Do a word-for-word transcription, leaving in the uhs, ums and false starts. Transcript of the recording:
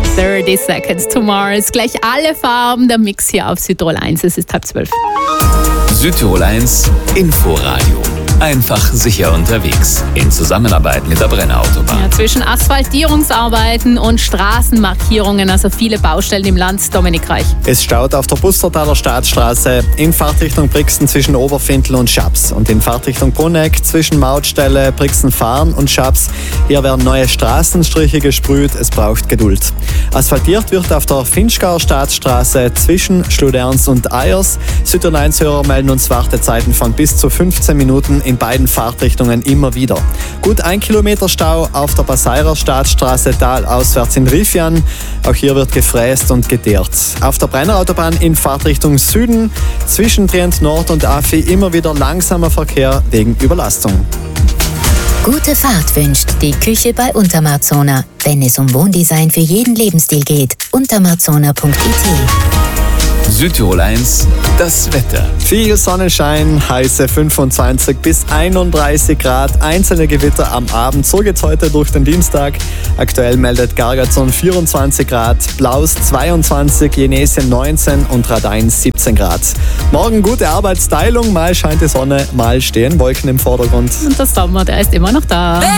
thirty Seconds to Mars. Gleich alle Farben, der Mix hier auf Südtirol eins. Es ist halb zwölf. Südtirol eins Inforadio. Einfach sicher unterwegs. In Zusammenarbeit mit der Brenner Autobahn. Ja, zwischen Asphaltierungsarbeiten und Straßenmarkierungen, also viele Baustellen im Land. Dominik Reich. Es staut auf der Pustertaler Staatsstraße in Fahrtrichtung Brixen zwischen Oberfindl und Schaps und in Fahrtrichtung Brunegg zwischen Mautstelle Brixen-Fahren und Schaps. Hier werden neue Straßenstriche gesprüht, es braucht Geduld. Asphaltiert wird auf der Finchgauer Staatsstraße zwischen Schluderns und Eyers. Südtirol eins-Hörer melden uns Wartezeiten von bis zu fünfzehn Minuten in beiden Fahrtrichtungen immer wieder. Gut ein Kilometer Stau auf der Baseirer Staatsstraße talauswärts in Rifian. Auch hier wird gefräst und geteert. Auf der Brenner Autobahn in Fahrtrichtung Süden zwischen Trient Nord und Affi immer wieder langsamer Verkehr wegen Überlastung. Gute Fahrt wünscht die Küche bei Untermarzona. Wenn es um Wohndesign für jeden Lebensstil geht, untermarzona punkt it. Südtirol eins, das Wetter. Viel Sonnenschein, heiße fünfundzwanzig bis einunddreißig Grad, einzelne Gewitter am Abend. So geht's heute durch den Dienstag. Aktuell meldet Gargazon vierundzwanzig Grad, Blaus zweiundzwanzig, Jenesien neunzehn und Radein siebzehn Grad. Morgen gute Arbeitsteilung, mal scheint die Sonne, mal stehen Wolken im Vordergrund. Und der Sommer, der ist immer noch da.